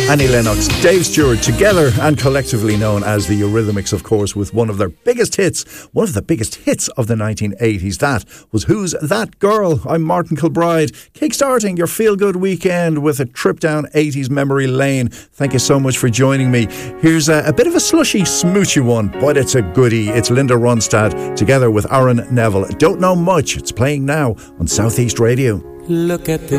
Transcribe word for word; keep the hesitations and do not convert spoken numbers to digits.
Annie Lennox, Dave Stewart, together and collectively known as the Eurythmics, of course, with one of their biggest hits, one of the biggest hits of the nineteen eighties. That was Who's That Girl? I'm Martin Kilbride, kickstarting your feel-good weekend with a trip down eighties memory lane. Thank you so much for joining me. Here's a, a bit of a slushy, smoochy one, but it's a goodie. It's Linda Ronstadt together with Aaron Neville. Don't Know Much. It's playing now on Southeast Radio. Look at the